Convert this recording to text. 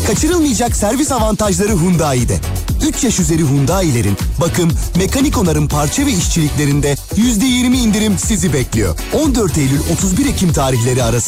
Kaçırılmayacak servis avantajları Hyundai'de. 3 yaş üzeri Hyundai'lerin bakım, mekanik onarım parça ve işçiliklerinde %20 indirim sizi bekliyor. 14 Eylül 31 Ekim tarihleri arasında.